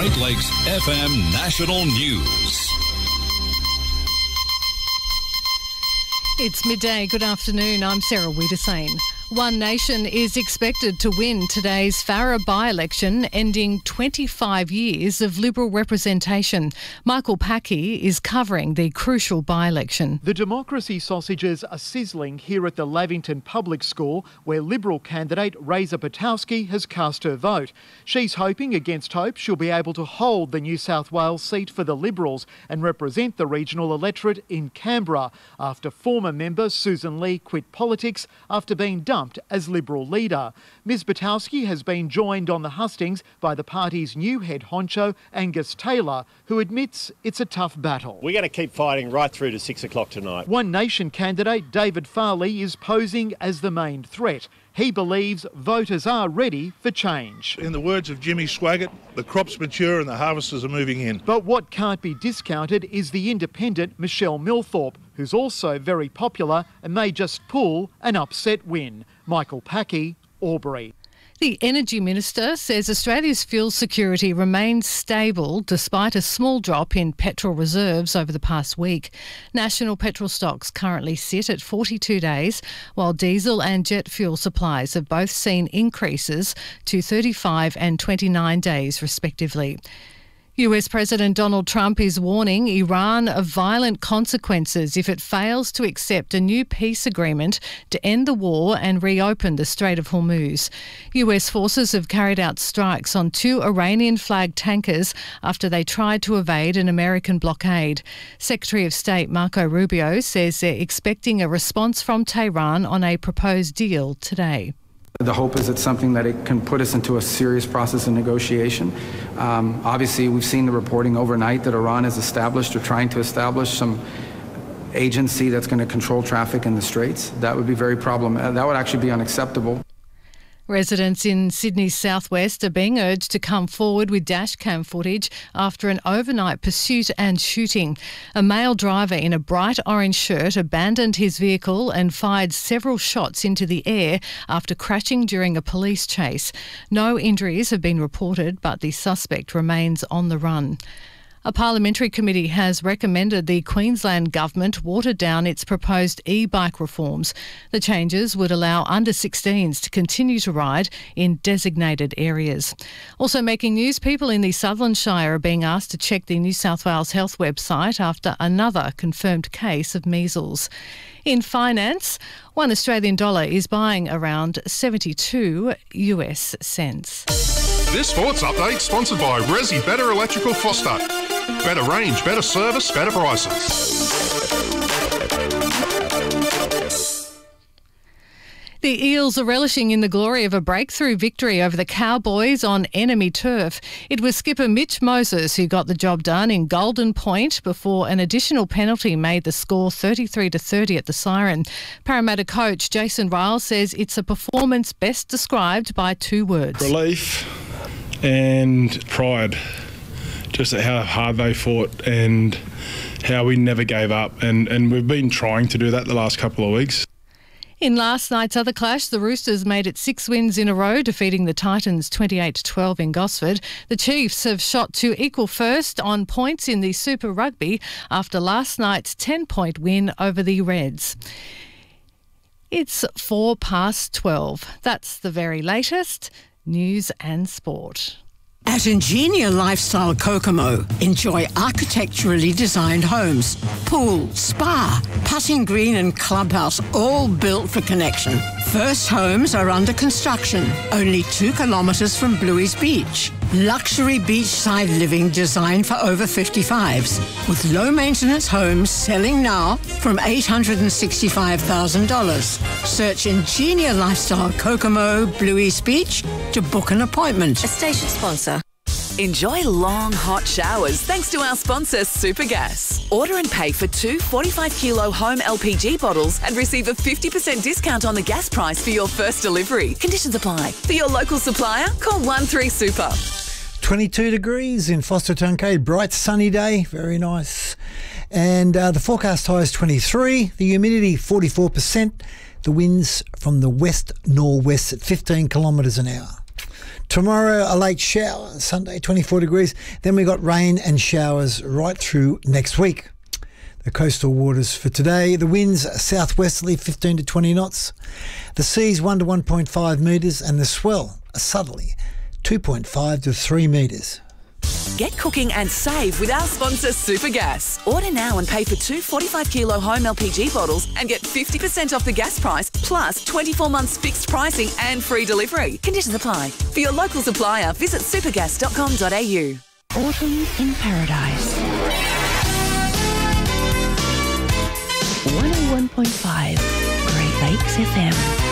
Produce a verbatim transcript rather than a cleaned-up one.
Great Lakes F M National News. It's midday. Good afternoon. I'm Sarah Wiedersane. One Nation is expected to win today's Farrer by-election, ending twenty-five years of Liberal representation. Michael Packey is covering the crucial by-election. The democracy sausages are sizzling here at the Lavington Public School, where Liberal candidate Reza Patowski has cast her vote. She's hoping against hope she'll be able to hold the New South Wales seat for the Liberals and represent the regional electorate in Canberra after former member Susan Lee quit politics after being dumped as Liberal leader. Miz Patowski has been joined on the hustings by the party's new head honcho, Angus Taylor, who admits it's a tough battle. We're going to keep fighting right through to six o'clock tonight. One Nation candidate David Farley is posing as the main threat. He believes voters are ready for change. In the words of Jimmy Swaggart, the crop's mature and the harvesters are moving in. But what can't be discounted is the independent Michelle Millthorpe, who's also very popular and may just pull an upset win. Michael Packey, Albury. The Energy Minister says Australia's fuel security remains stable despite a small drop in petrol reserves over the past week. National petrol stocks currently sit at forty-two days, while diesel and jet fuel supplies have both seen increases to thirty-five and twenty-nine days respectively. U S President Donald Trump is warning Iran of violent consequences if it fails to accept a new peace agreement to end the war and reopen the Strait of Hormuz. U S forces have carried out strikes on two Iranian-flagged tankers after they tried to evade an American blockade. Secretary of State Marco Rubio says they're expecting a response from Tehran on a proposed deal today. The hope is it's something that it can put us into a serious process of negotiation. Um, obviously, we've seen the reporting overnight that Iran has established or trying to establish some agency that's going to control traffic in the Straits. That would be very problematic. That would actually be unacceptable. Residents in Sydney's southwest are being urged to come forward with dashcam footage after an overnight pursuit and shooting. A male driver in a bright orange shirt abandoned his vehicle and fired several shots into the air after crashing during a police chase. No injuries have been reported, but the suspect remains on the run. A parliamentary committee has recommended the Queensland government water down its proposed e-bike reforms. The changes would allow under sixteens to continue to ride in designated areas. Also making news, people in the Sutherland Shire are being asked to check the New South Wales Health website after another confirmed case of measles. In finance, one Australian dollar is buying around seventy-two U S cents. This sports update sponsored by Resi Better Electrical Foster. Better range, better service, better prices. The Eels are relishing in the glory of a breakthrough victory over the Cowboys on enemy turf. It was skipper Mitch Moses who got the job done in Golden Point before an additional penalty made the score thirty-three to thirty at the siren. Parramatta coach Jason Ryle says it's a performance best described by two words. Relief and pride. Just at how hard they fought and how we never gave up. And, and we've been trying to do that the last couple of weeks. In last night's other clash, the Roosters made it six wins in a row, defeating the Titans twenty-eight to twelve in Gosford. The Chiefs have shot to equal first on points in the Super Rugby after last night's ten-point win over the Reds. It's four past twelve. That's the very latest news and sport. At Ingenia Lifestyle Kokomo, enjoy architecturally designed homes, pool, spa, putting green and clubhouse, all built for connection. First homes are under construction, only two kilometres from Bluey's Beach. Luxury beachside living designed for over fifty-fives, with low-maintenance homes selling now from eight hundred sixty-five thousand dollars. Search Ingenia Lifestyle Kokomo, Bluey's Beach to book an appointment. A station sponsor. Enjoy long, hot showers thanks to our sponsor, Supergas. Order and pay for two forty-five kilo home L P G bottles and receive a fifty percent discount on the gas price for your first delivery. Conditions apply. For your local supplier, call one three super. twenty-two degrees in Foster Tuncade. Bright sunny day. Very nice. And uh, the forecast high is twenty-three. The humidity forty-four percent. The winds from the west northwest at fifteen kilometres an hour. Tomorrow, a late shower. Sunday, twenty-four degrees. Then we got rain and showers right through next week. The coastal waters for today. The winds southwesterly fifteen to twenty knots. The seas one to one point five metres, and the swell a southerly two point five to three metres. Get cooking and save with our sponsor Supergas. Order now and pay for two forty-five kilo home L P G bottles and get fifty percent off the gas price, plus twenty-four months fixed pricing and free delivery. Conditions apply. For your local supplier, visit supergas dot com dot a u. Autumn in Paradise. one oh one point five Great Lakes F M.